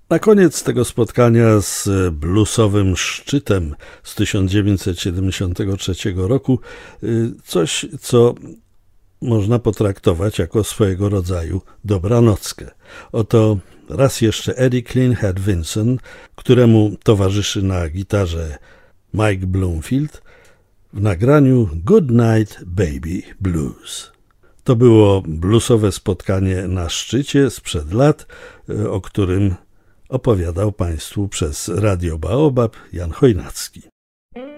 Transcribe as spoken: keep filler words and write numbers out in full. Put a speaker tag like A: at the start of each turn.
A: Na koniec tego spotkania z bluesowym szczytem z tysiąc dziewięćset siedemdziesiątego trzeciego roku coś, co można potraktować jako swojego rodzaju dobranockę. Oto raz jeszcze Eddie Cleanhead Vinson, któremu towarzyszy na gitarze Mike Bloomfield w nagraniu Good Night Baby Blues. To było bluesowe spotkanie na szczycie sprzed lat, o którym opowiadał Państwu przez Radio Baobab Jan Chojnacki.